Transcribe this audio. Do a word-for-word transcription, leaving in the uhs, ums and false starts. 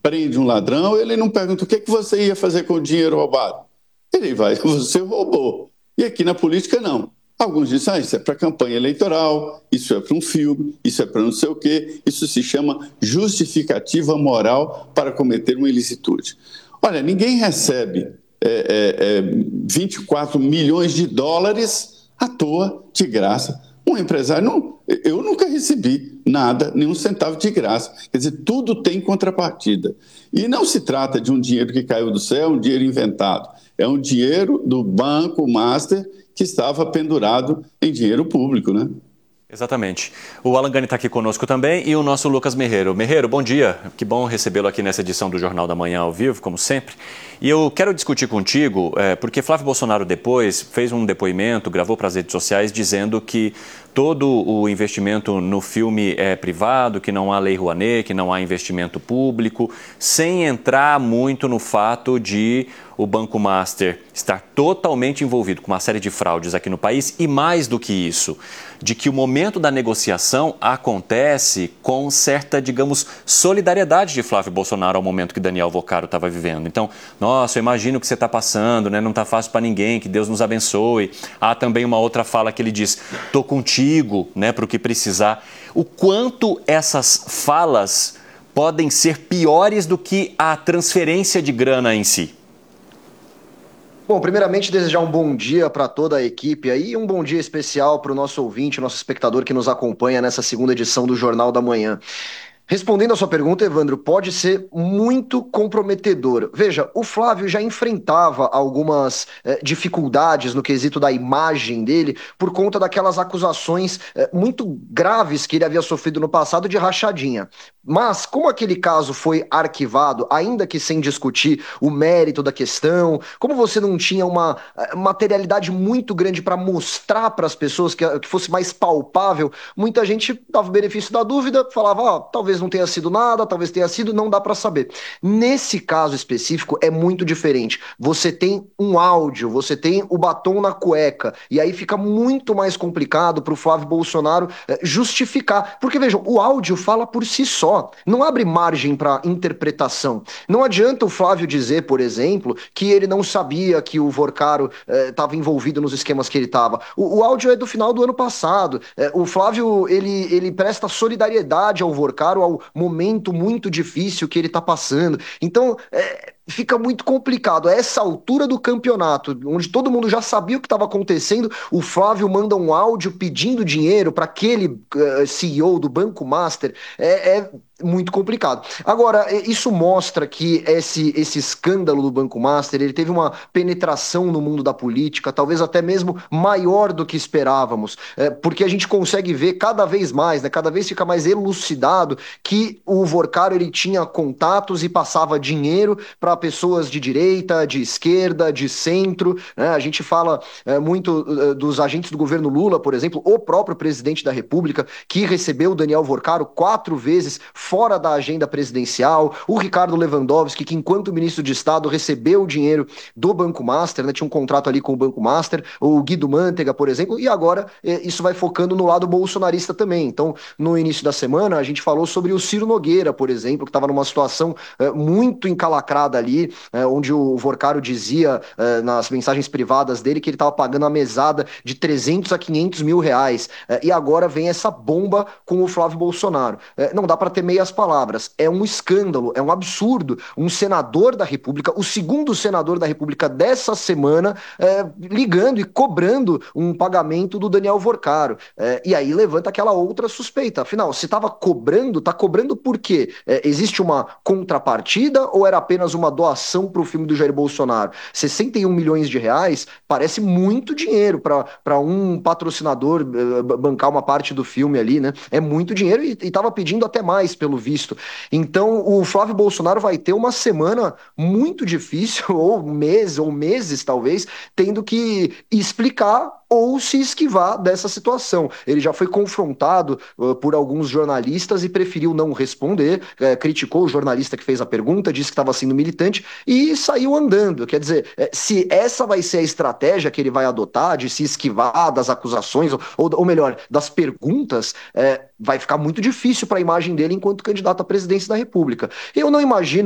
prende um ladrão, ele não pergunta o que, que você ia fazer com o dinheiro roubado. Ele vai, você roubou. E aqui na política, não. Alguns dizem, ah, isso é para campanha eleitoral, isso é para um filme, isso é para não sei o quê. Isso se chama justificativa moral para cometer uma ilicitude. Olha, ninguém recebe é, é, é, vinte e quatro milhões de dólares à toa, de graça. Um empresário, não, eu nunca recebi nada, nenhum centavo de graça. Quer dizer, tudo tem contrapartida. E não se trata de um dinheiro que caiu do céu, um dinheiro inventado. É um dinheiro do Banco Master que estava pendurado em dinheiro público, né? Exatamente. O Alan Gani está aqui conosco também e o nosso Lucas Merreiro. Merreiro, bom dia. Que bom recebê-lo aqui nessa edição do Jornal da Manhã ao vivo, como sempre. E eu quero discutir contigo, é, porque Flávio Bolsonaro depois fez um depoimento, gravou para as redes sociais, dizendo que todo o investimento no filme é privado, que não há lei Rouanet, que não há investimento público, sem entrar muito no fato de o Banco Master estar totalmente envolvido com uma série de fraudes aqui no país e, mais do que isso, de que o momento da negociação acontece com certa, digamos, solidariedade de Flávio Bolsonaro ao momento que Daniel Vocaro estava vivendo. Então, nossa, eu imagino o que você está passando, né? Não está fácil para ninguém, que Deus nos abençoe. Há também uma outra fala que ele diz, estou contigo, né, para o que precisar. O quanto essas falas podem ser piores do que a transferência de grana em si? Bom, primeiramente desejar um bom dia para toda a equipe aí e um bom dia especial para o nosso ouvinte, nosso espectador que nos acompanha nessa segunda edição do Jornal da Manhã. Respondendo a sua pergunta, Evandro, pode ser muito comprometedor. Veja, o Flávio já enfrentava algumas eh, dificuldades no quesito da imagem dele por conta daquelas acusações eh, muito graves que ele havia sofrido no passado de rachadinha. Mas, como aquele caso foi arquivado, ainda que sem discutir o mérito da questão, como você não tinha uma eh, materialidade muito grande para mostrar para as pessoas que, que fosse mais palpável, muita gente dava o benefício da dúvida, falava, ó, oh, talvez não tenha sido nada, talvez tenha sido, não dá para saber. Nesse caso específico é muito diferente. Você tem um áudio, você tem o batom na cueca, e aí fica muito mais complicado para o Flávio Bolsonaro eh, justificar. Porque, vejam, o áudio fala por si só, não abre margem para interpretação. Não adianta o Flávio dizer, por exemplo, que ele não sabia que o Vocaro estava eh, envolvido nos esquemas que ele estava. O, o áudio é do final do ano passado. Eh, o Flávio, ele, ele presta solidariedade ao Vocaro, ao momento muito difícil que ele está passando. Então, é, fica muito complicado. A essa altura do campeonato, onde todo mundo já sabia o que estava acontecendo, o Flávio manda um áudio pedindo dinheiro para aquele uh, C E O do Banco Master. É, é muito complicado. Agora, isso mostra que esse, esse escândalo do Banco Master, ele teve uma penetração no mundo da política, talvez até mesmo maior do que esperávamos, é, porque a gente consegue ver cada vez mais, né, cada vez fica mais elucidado que o Vocaro, ele tinha contatos e passava dinheiro para pessoas de direita, de esquerda, de centro, né? A gente fala é, muito é, dos agentes do governo Lula, por exemplo, o próprio presidente da República, que recebeu o Daniel Vocaro quatro vezes fora da agenda presidencial, o Ricardo Lewandowski, que enquanto ministro de Estado recebeu o dinheiro do Banco Master, né, tinha um contrato ali com o Banco Master, o Guido Mantega, por exemplo, e agora eh, isso vai focando no lado bolsonarista também. Então, no início da semana, a gente falou sobre o Ciro Nogueira, por exemplo, que estava numa situação eh, muito encalacrada ali, eh, onde o Vocaro dizia eh, nas mensagens privadas dele que ele estava pagando a mesada de trezentos a quinhentos mil reais, eh, e agora vem essa bomba com o Flávio Bolsonaro. Eh, não dá para ter meio as palavras, é um escândalo, é um absurdo, um senador da República, o segundo senador da República dessa semana, é, ligando e cobrando um pagamento do Daniel Vocaro, é, e aí levanta aquela outra suspeita, afinal, se estava cobrando, tá cobrando por quê? É, existe uma contrapartida ou era apenas uma doação para o filme do Jair Bolsonaro? sessenta e um milhões de reais parece muito dinheiro para um patrocinador uh, bancar uma parte do filme ali, né? É muito dinheiro e estava pedindo até mais pelo visto. Então, o Flávio Bolsonaro vai ter uma semana muito difícil, ou meses, ou meses talvez, tendo que explicar ou se esquivar dessa situação. Ele já foi confrontado uh, por alguns jornalistas e preferiu não responder, uh, criticou o jornalista que fez a pergunta, disse que estava sendo militante e saiu andando. Quer dizer, uh, se essa vai ser a estratégia que ele vai adotar de se esquivar das acusações, ou, ou melhor, das perguntas, uh, vai ficar muito difícil para a imagem dele enquanto candidato à presidência da República. Eu não imagino